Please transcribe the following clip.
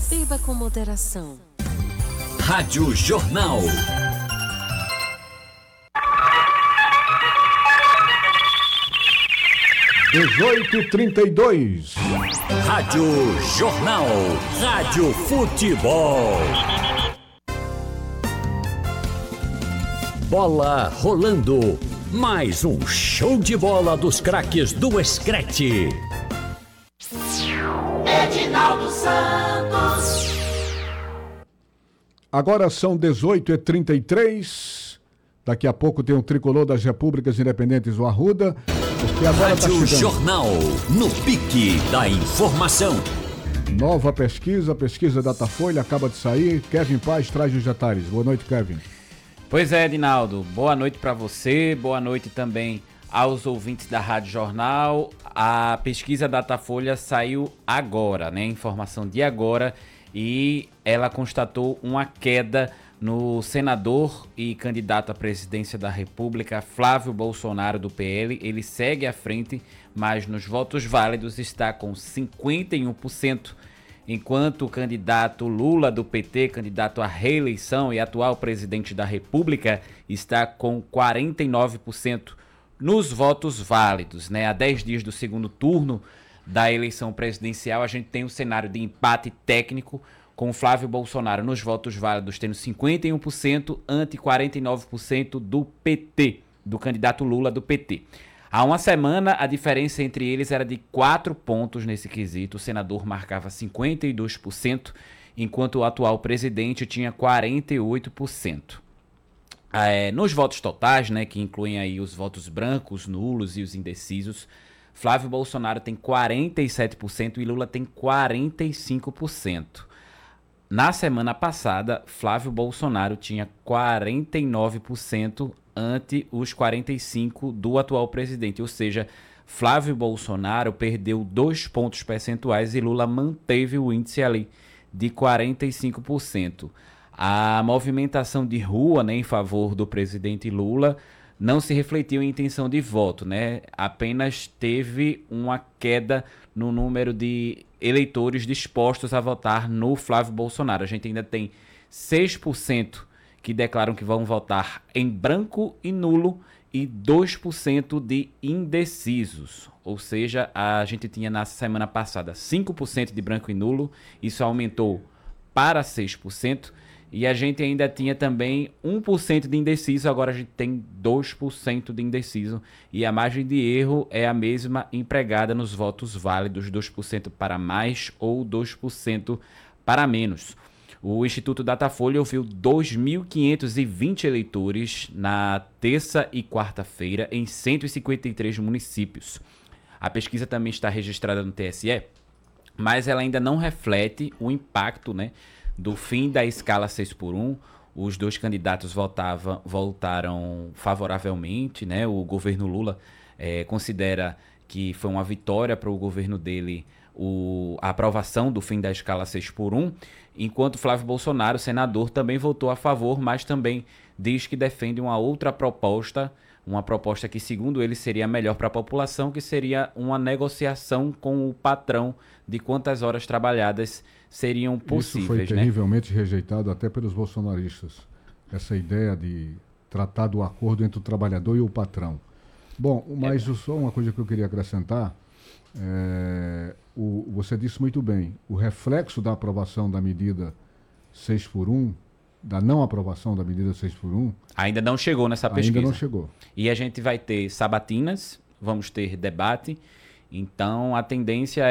Beba com moderação. Rádio Jornal. (18h32). Rádio Jornal. Rádio Futebol. Bola rolando. Mais um show de bola dos craques do Screte. Edinaldo Santos. Agora são 18h33. Daqui a pouco tem o Tricolor das Repúblicas Independentes do Arruda. Porque agora Rádio Jornal, no pique da informação. Nova pesquisa Datafolha, acaba de sair. Kevin Paz traz os detalhes. Boa noite, Kevin. Pois é, Edinaldo. Boa noite para você, boa noite também aos ouvintes da Rádio Jornal. A pesquisa Datafolha saiu agora, né? Informação de agora, e ela constatou uma queda no senador e candidato à presidência da República, Flávio Bolsonaro, do PL. Ele segue à frente, mas nos votos válidos está com 51%, enquanto o candidato Lula, do PT, candidato à reeleição e atual presidente da República, está com 49% nos votos válidos, né? Há 10 dias do segundo turno da eleição presidencial, a gente tem um cenário de empate técnico, com o Flávio Bolsonaro nos votos válidos tendo 51% ante 49% do PT, do candidato Lula do PT. Há uma semana, a diferença entre eles era de 4 pontos nesse quesito. O senador marcava 52%, enquanto o atual presidente tinha 48%. Nos votos totais, né, que incluem aí os votos brancos, nulos e os indecisos, Flávio Bolsonaro tem 47% e Lula tem 45%. Na semana passada, Flávio Bolsonaro tinha 49% ante os 45% do atual presidente. Ou seja, Flávio Bolsonaro perdeu 2 pontos percentuais e Lula manteve o índice ali de 45%. A movimentação de rua, né, em favor do presidente Lula não se refletiu em intenção de voto, né? Apenas teve uma queda no número de eleitores dispostos a votar no Flávio Bolsonaro. A gente ainda tem 6% que declaram que vão votar em branco e nulo e 2% de indecisos. Ou seja, a gente tinha na semana passada 5% de branco e nulo, isso aumentou para 6%. E a gente ainda tinha também 1% de indeciso, agora a gente tem 2% de indeciso. E a margem de erro é a mesma empregada nos votos válidos, 2% para mais ou 2% para menos. O Instituto Datafolha ouviu 2.520 eleitores na terça e quarta-feira em 153 municípios. A pesquisa também está registrada no TSE, mas ela ainda não reflete o impacto, né, do fim da escala 6x1. Os dois candidatos voltaram favoravelmente, né? O governo Lula considera que foi uma vitória para o governo dele a aprovação do fim da escala 6x1, enquanto Flávio Bolsonaro, senador, também votou a favor, mas também diz que defende uma outra proposta, uma proposta que, segundo ele, seria melhor para a população, que seria uma negociação com o patrão de quantas horas trabalhadas seriam possíveis. Isso foi terrivelmente rejeitado até pelos bolsonaristas, essa ideia de tratar do acordo entre o trabalhador e o patrão. Bom, mas só uma coisa que eu queria acrescentar, você disse muito bem, o reflexo da aprovação da medida 6x1, da não aprovação da medida 6x1... ainda não chegou nessa pesquisa. Ainda não chegou. E a gente vai ter sabatinas, vamos ter debate, então a tendência